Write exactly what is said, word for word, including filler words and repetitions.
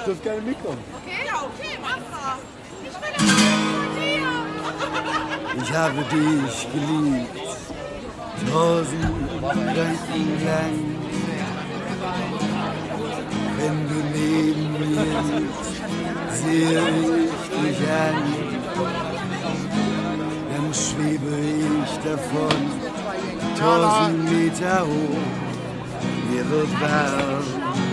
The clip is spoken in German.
dürft gerne mitkommen. Okay, ja, okay, mach mal. Ich will das von dir. Ich habe dich geliebt, tausend Gedanken lang. Wenn du neben mir sitzt, sehe ich dich an. Dann schwebe ich davon, tausend Meter hoch, mir wird warm.